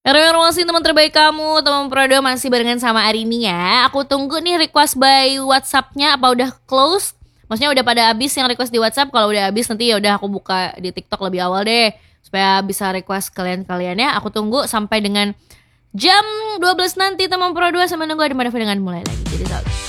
Terima kasih teman terbaik kamu, teman Pro 2 masih barengan sama Arini ya. Aku tunggu nih request by WhatsApp-nya apa udah close? Maksudnya udah pada habis yang request di WhatsApp. Kalau udah habis nanti ya udah aku buka di TikTok lebih awal deh supaya bisa request kalian-kalian ya. Aku tunggu sampai dengan jam 12 nanti teman Pro 2 sampai nunggu ada dengan mulai lagi. Jadi